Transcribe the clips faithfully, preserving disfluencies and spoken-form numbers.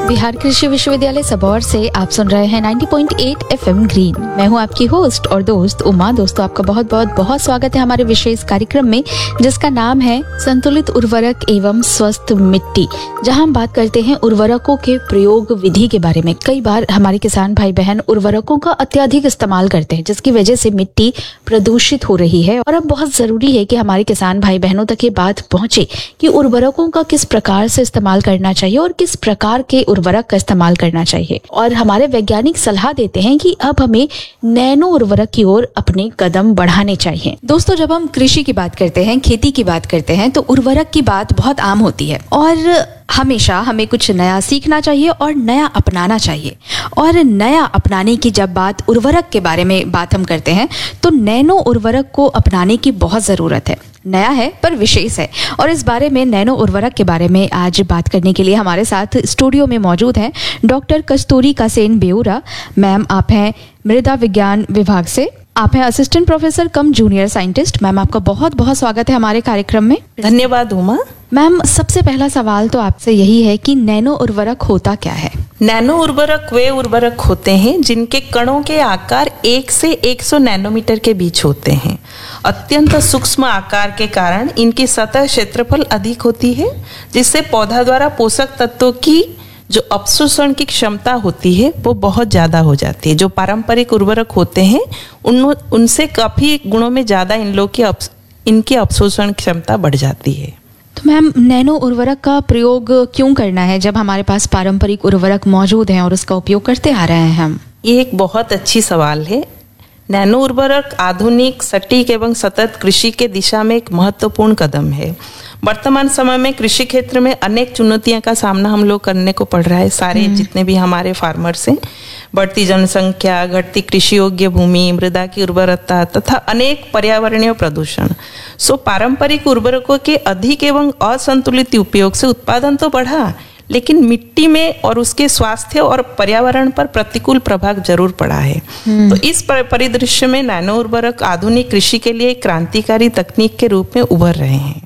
बिहार कृषि विश्वविद्यालय सबौर से आप सुन रहे हैं नब्बे पॉइंट आठ एफएम ग्रीन। मैं हूं आपकी होस्ट और दोस्त उमा। दोस्तों, आपका बहुत बहुत बहुत स्वागत है हमारे विशेष कार्यक्रम में, जिसका नाम है संतुलित उर्वरक एवं स्वस्थ मिट्टी, जहां हम बात करते हैं उर्वरकों के प्रयोग विधि के बारे में। कई बार हमारे किसान भाई बहन उर्वरकों का अत्यधिक इस्तेमाल करते हैं, जिसकी वजह से मिट्टी प्रदूषित हो रही है। और अब बहुत जरूरी है कि हमारे किसान भाई बहनों तक ये बात पहुंचे कि उर्वरकों का किस प्रकार से इस्तेमाल करना चाहिए और किस प्रकार के उर्वरक का इस्तेमाल करना चाहिए। और हमारे वैज्ञानिक सलाह देते हैं कि अब हमें नैनो उर्वरक की ओर अपने कदम बढ़ाने चाहिए। दोस्तों, जब हम कृषि की बात करते हैं, खेती की बात करते हैं, तो उर्वरक की बात बहुत आम होती है और हमेशा हमें कुछ नया सीखना चाहिए और नया अपनाना चाहिए। और नया अपनाने की जब बात उर्वरक के बारे में बात हम करते हैं, तो नैनो उर्वरक को अपनाने की बहुत ज़रूरत है। नया है पर विशेष है। और इस बारे में, नैनो उर्वरक के बारे में आज बात करने के लिए हमारे साथ स्टूडियो में मौजूद हैं डॉक्टर कस्तूरी कासेन बेउरा। मैम, आप हैं मृदा विज्ञान विभाग से, आप हैं असिस्टेंट प्रोफेसर कम जूनियर साइंटिस्ट। मैम, आपका बहुत बहुत स्वागत है हमारे कार्यक्रम में। धन्यवाद उमा। मैम, सबसे पहला सवाल तो आपसे यही है कि नैनो उर्वरक होता क्या है? नैनो उर्वरक वे उर्वरक होते हैं जिनके कणों के आकार एक से एक सौ नैनोमीटर के बीच होते हैं। अत्यंत सूक्ष्म आकार के कारण इनकी सतह क्षेत्रफल अधिक होती है, जिससे पौधा द्वारा पोषक तत्वों की जो अवशोषण की क्षमता होती है वो बहुत ज़्यादा हो जाती है। जो पारंपरिक उर्वरक होते हैं उन उनसे काफ़ी गुणों में ज़्यादा इन लोग की इनकी अवशोषण क्षमता बढ़ जाती है। तो मैम, नैनो उर्वरक का प्रयोग क्यों करना है जब हमारे पास पारंपरिक उर्वरक मौजूद हैं और उसका उपयोग करते आ रहे हैं हम? ये एक बहुत अच्छी सवाल है। नैनो उर्वरक आधुनिक, सटीक एवं सतत कृषि के दिशा में एक महत्वपूर्ण कदम है। वर्तमान समय में कृषि क्षेत्र में अनेक चुनौतियों का सामना हम लोग करने को पड़ रहा है। सारे जितने भी हमारे फार्मर्स हैं, बढ़ती जनसंख्या, घटती कृषि योग्य भूमि, मृदा की उर्वरता तथा अनेक पर्यावरणीय प्रदूषण। सो पारंपरिक उर्वरकों के अधिक एवं असंतुलित उपयोग से उत्पादन तो बढ़ा, लेकिन मिट्टी में और उसके स्वास्थ्य और पर्यावरण पर प्रतिकूल प्रभाव जरूर पड़ा है। तो इस परिदृश्य में नैनो उर्वरक आधुनिक कृषि के लिए क्रांतिकारी तकनीक के रूप में उभर रहे हैं।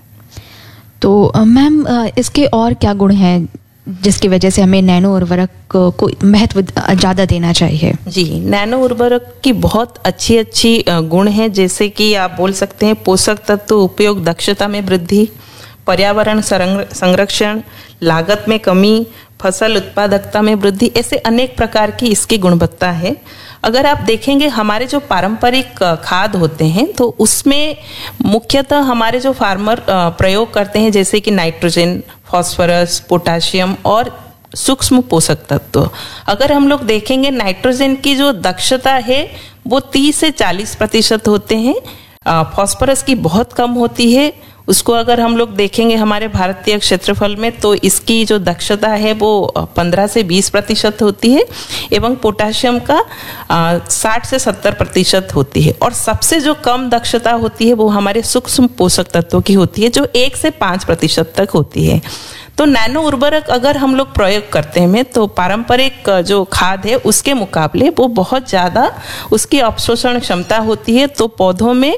तो मैम, इसके और क्या गुण हैं जिसकी वजह से हमें नैनो उर्वरक को महत्व ज़्यादा देना चाहिए? जी, नैनो उर्वरक की बहुत अच्छी अच्छी गुण हैं, जैसे कि आप बोल सकते हैं पोषक तत्व उपयोग दक्षता में वृद्धि, पर्यावरण संरक्षण, लागत में कमी, फसल उत्पादकता में वृद्धि। ऐसे अनेक प्रकार की इसकी गुणवत्ता है। अगर आप देखेंगे हमारे जो पारंपरिक खाद होते हैं तो उसमें मुख्यतः हमारे जो फार्मर प्रयोग करते हैं, जैसे कि नाइट्रोजन, फास्फोरस, पोटाशियम और सूक्ष्म पोषक तत्व। अगर हम लोग देखेंगे नाइट्रोजन की जो दक्षता है वो तीस से चालीस प्रतिशत होते हैं, फास्फोरस की बहुत कम होती है। उसको अगर हम लोग देखेंगे हमारे भारतीय क्षेत्रफल में तो इसकी जो दक्षता है वो पंद्रह से बीस प्रतिशत होती है, एवं पोटाशियम का साठ से सत्तर प्रतिशत होती है। और सबसे जो कम दक्षता होती है वो हमारे सूक्ष्म पोषक तत्वों की होती है, जो एक से पाँच प्रतिशत तक होती है। तो नैनो उर्वरक अगर हम लोग प्रयोग करते हैं तो पारंपरिक जो खाद है उसके मुकाबले वो बहुत ज़्यादा उसकी अवशोषण क्षमता होती है। तो पौधों में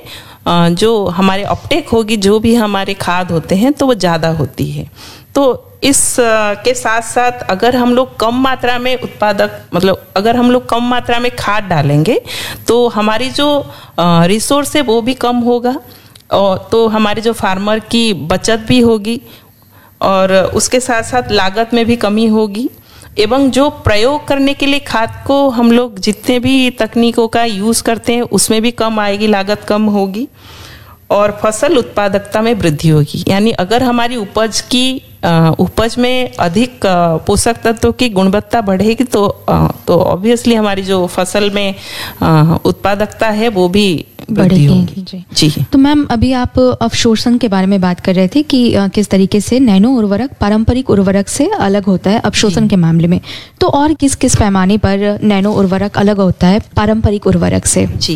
जो हमारे अपटेक होगी, जो भी हमारे खाद होते हैं, तो वो ज़्यादा होती है। तो इस के साथ साथ अगर हम लोग कम मात्रा में उत्पादक मतलब अगर हम लोग कम मात्रा में खाद डालेंगे तो हमारी जो रिसोर्स है वो भी कम होगा, और तो हमारे जो फार्मर की बचत भी होगी और उसके साथ साथ लागत में भी कमी होगी। एवं जो प्रयोग करने के लिए खाद को हम लोग जितने भी तकनीकों का यूज़ करते हैं उसमें भी कम आएगी, लागत कम होगी और फसल उत्पादकता में वृद्धि होगी। यानी अगर हमारी उपज की उपज में अधिक पोषक तत्वों की गुणवत्ता बढ़ेगी तो तो ऑब्वियसली हमारी जो फसल में उत्पादकता है वो भी बढ़ेगी। जी जी। तो मैम, अभी आप अवशोषण के बारे में बात कर रहे थे कि किस तरीके से नैनो उर्वरक पारंपरिक उर्वरक से अलग होता है अवशोषण के मामले में। तो और किस किस पैमाने पर नैनो उर्वरक अलग होता है पारंपरिक उर्वरक से? जी,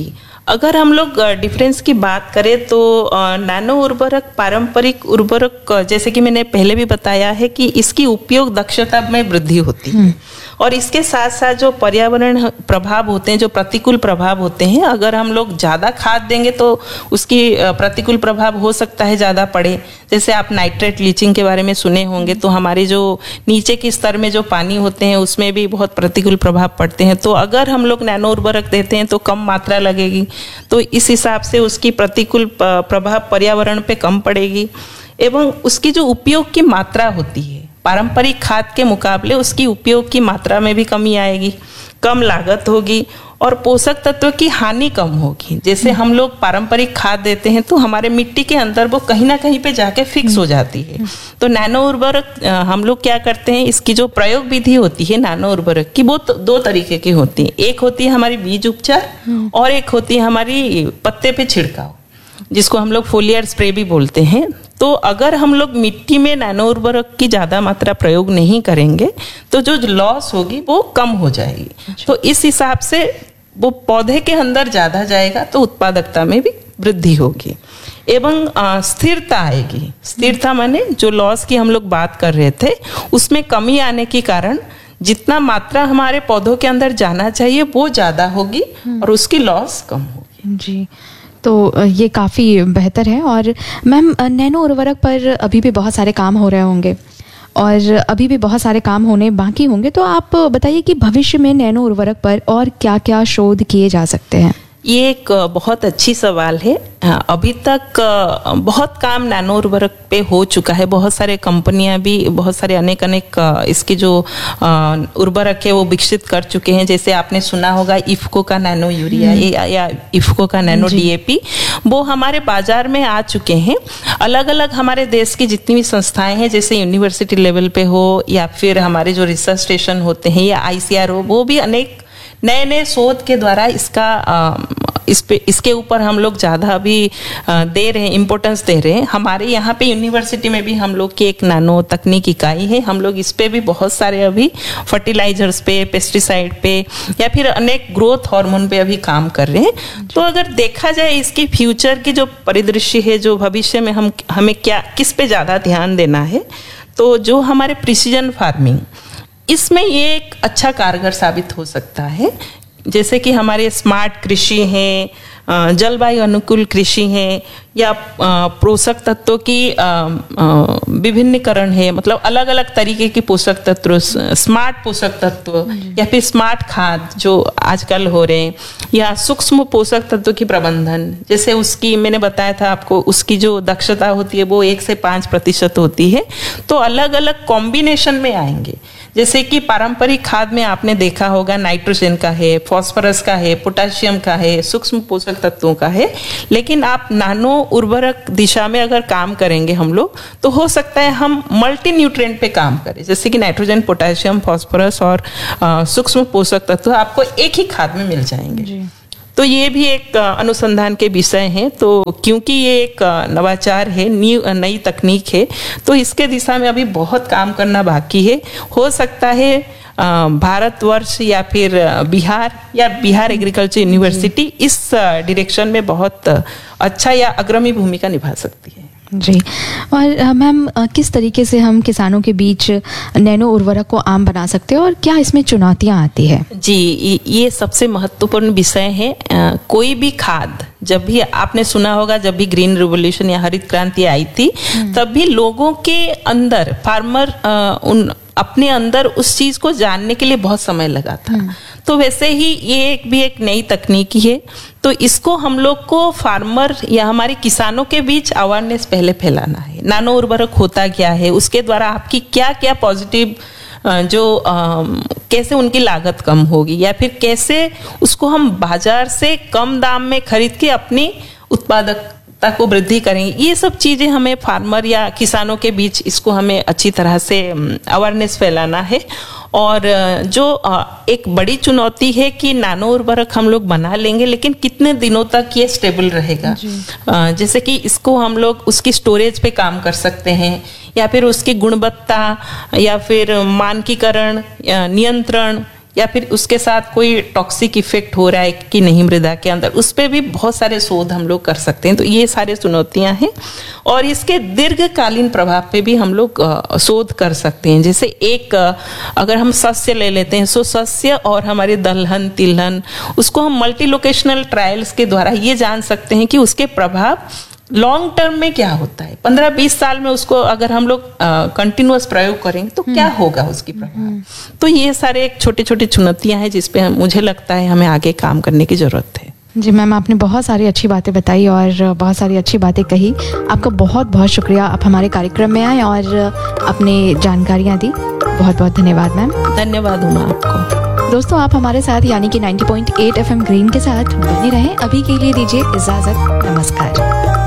अगर हम लोग डिफरेंस की बात करें तो नैनो उर्वरक पारंपरिक उर्वरक, जैसे कि मैंने पहले भी बताया है कि इसकी उपयोग दक्षता में वृद्धि होती है और इसके साथ साथ जो पर्यावरण प्रभाव होते हैं, जो प्रतिकूल प्रभाव होते हैं, अगर हम लोग ज़्यादा खाद देंगे तो उसकी प्रतिकूल प्रभाव हो सकता है ज़्यादा पड़े। जैसे आप नाइट्रेट लीचिंग के बारे में सुने होंगे, तो हमारे जो नीचे के स्तर में जो पानी होते हैं उसमें भी बहुत प्रतिकूल प्रभाव पड़ते हैं। तो अगर हम लोग नैनो उर्वरक देते हैं तो कम मात्रा लगेगी, तो इस हिसाब से उसकी प्रतिकूल प्रभाव पर्यावरण पे कम पड़ेगी एवं उसकी जो उपयोग की मात्रा होती है पारंपरिक खाद के मुकाबले उसकी उपयोग की मात्रा में भी कमी आएगी, कम लागत होगी और पोषक तत्व की हानि कम होगी। जैसे हम लोग पारंपरिक खाद देते हैं तो हमारे मिट्टी के अंदर वो कहीं ना कहीं पे जाके फिक्स हो जाती है। तो नैनो उर्वरक हम लोग क्या करते हैं, इसकी जो प्रयोग विधि होती है नैनो उर्वरक की, वो तो दो तरीके की होती है। एक होती है हमारी बीज उपचार और एक होती है हमारी पत्ते पे छिड़काव, जिसको हम लोग फोलियर स्प्रे भी बोलते हैं। तो अगर हम लोग मिट्टी में नैनो उर्वरक की ज़्यादा मात्रा प्रयोग नहीं करेंगे तो जो लॉस होगी वो कम हो जाएगी। अच्छा। तो इस हिसाब से वो पौधे के अंदर ज़्यादा जाएगा तो उत्पादकता में भी वृद्धि होगी एवं स्थिरता आएगी। स्थिरता माने जो लॉस की हम लोग बात कर रहे थे उसमें कमी आने के कारण जितना मात्रा हमारे पौधों के अंदर जाना चाहिए वो ज़्यादा होगी और उसकी लॉस कम होगी। जी, तो ये काफ़ी बेहतर है। और मैम, नैनो उर्वरक पर अभी भी बहुत सारे काम हो रहे होंगे और अभी भी बहुत सारे काम होने बाकी होंगे, तो आप बताइए कि भविष्य में नैनो उर्वरक पर और क्या क्या शोध किए जा सकते हैं? ये एक बहुत अच्छी सवाल है। अभी तक बहुत काम नैनो उर्वरक पे हो चुका है। बहुत सारे कंपनियां भी बहुत सारे अनेक अनेक इसके जो उर्वरक है वो विकसित कर चुके हैं। जैसे आपने सुना होगा इफ्को का नैनो यूरिया या, या इफ्को का नैनो डीएपी, वो हमारे बाजार में आ चुके हैं। अलग अलग हमारे देश की जितनी भी संस्थाएं हैं, जैसे यूनिवर्सिटी लेवल पे हो या फिर हमारे जो रिसर्च स्टेशन होते हैं या आईसीआर हो, वो भी अनेक नए नए शोध के द्वारा इसका आ, इस पे इसके ऊपर हम लोग ज़्यादा अभी दे रहे हैं, इम्पोर्टेंस दे रहे हैं। हमारे यहाँ पे यूनिवर्सिटी में भी हम लोग की एक नैनो तकनीक इकाई है। हम लोग इस पे भी बहुत सारे अभी फर्टिलाइजर्स पे, पेस्टिसाइड पे या फिर अनेक ग्रोथ हार्मोन पे अभी काम कर रहे हैं। तो अगर देखा जाए इसकी फ्यूचर की जो परिदृश्य है, जो भविष्य में हम हमें क्या किस पे ज़्यादा ध्यान देना है, तो जो हमारे प्रिसीजन फार्मिंग, इसमें ये एक अच्छा कारगर साबित हो सकता है। जैसे कि हमारे स्मार्ट कृषि हैं, जलवायु अनुकूल कृषि है या पोषक तत्वों की विभिन्नीकरण है, मतलब अलग अलग तरीके के पोषक तत्व, स्मार्ट पोषक तत्व या फिर स्मार्ट खाद जो आजकल हो रहे हैं, या सूक्ष्म पोषक तत्व की प्रबंधन। जैसे उसकी मैंने बताया था आपको, उसकी जो दक्षता होती है वो एक से पाँच प्रतिशत होती है। तो अलग अलग कॉम्बिनेशन में आएंगे। जैसे कि पारंपरिक खाद में आपने देखा होगा नाइट्रोजन का है, फास्फोरस का है, पोटेशियम का है, सूक्ष्म पोषक तत्वों का है। लेकिन आप नानो उर्वरक दिशा में अगर काम करेंगे हम लोग, तो हो सकता है हम मल्टी न्यूट्रिएंट पे काम करें, जैसे कि नाइट्रोजन, पोटेशियम, फास्फोरस और सूक्ष्म पोषक तत्व आपको एक ही खाद में मिल जाएंगे। तो ये भी एक अनुसंधान के विषय हैं। तो क्योंकि ये एक नवाचार है, न्यू नई तकनीक है, तो इसके दिशा में अभी बहुत काम करना बाकी है। हो सकता है भारतवर्ष या फिर बिहार या बिहार एग्रीकल्चर यूनिवर्सिटी इस डायरेक्शन में बहुत अच्छा या अग्रणी भूमिका निभा सकती है। जी, और मैम, किस तरीके से हम किसानों के बीच नैनो उर्वरक को आम बना सकते हैं और क्या इसमें चुनौतियां आती है? जी, ये सबसे महत्वपूर्ण विषय है। आ, कोई भी खाद, जब भी आपने सुना होगा, जब भी ग्रीन रिवोल्यूशन या हरित क्रांति आई थी, तब भी लोगों के अंदर, फार्मर आ, उन अपने अंदर उस चीज को जानने के लिए बहुत समय लगा था। तो वैसे ही ये एक भी एक नई तकनीकी है। तो इसको हम लोग को फार्मर या हमारे किसानों के बीच अवेयरनेस पहले फैलाना है। नानो उर्वरक होता क्या है, उसके द्वारा आपकी क्या क्या पॉजिटिव जो आ, कैसे उनकी लागत कम होगी, या फिर कैसे उसको हम बाजार से कम दाम में खरीद के अपनी उत्पादकता को वृद्धि करेंगे। ये सब चीजें हमें फार्मर या किसानों के बीच इसको हमें अच्छी तरह से अवेयरनेस फैलाना है। और जो एक बड़ी चुनौती है कि नानो उर्वरक हम लोग बना लेंगे, लेकिन कितने दिनों तक ये स्टेबल रहेगा। जैसे कि इसको हम लोग उसकी स्टोरेज पे काम कर सकते हैं, या फिर उसकी गुणवत्ता या फिर मानकीकरण, नियंत्रण या फिर उसके साथ कोई टॉक्सिक इफेक्ट हो रहा है कि नहीं मृदा के अंदर, उस पर भी बहुत सारे शोध हम लोग कर सकते हैं। तो ये सारे चुनौतियां हैं और इसके दीर्घकालीन प्रभाव पे भी हम लोग शोध कर सकते हैं। जैसे एक अगर हम सस्य ले लेते हैं, सो सस्य और हमारे दलहन तिलहन, उसको हम मल्टी लोकेशनल ट्रायल्स के द्वारा ये जान सकते हैं कि उसके प्रभाव लॉन्ग टर्म में क्या होता है। पंद्रह बीस साल में उसको अगर हम लोग कंटिन्यूअस प्रयोग करेंगे तो क्या होगा उसकी प्रभाव। तो ये सारे एक छोटी छोटी चुनौतियां हैं जिस पे मुझे लगता है हमें आगे काम करने की जरूरत है। जी मैम, आपने बहुत सारी अच्छी बातें बताई और बहुत सारी अच्छी बातें कही। आपका बहुत बहुत शुक्रिया, आप हमारे कार्यक्रम में आए और अपनी जानकारियाँ दी। बहुत बहुत धन्यवाद मैम। धन्यवाद उमा आपको। दोस्तों, आप हमारे साथ यानी कि नब्बे पॉइंट आठ एफएम ग्रीन के साथ बने रहें। अभी के लिए दीजिए इजाजत, नमस्कार।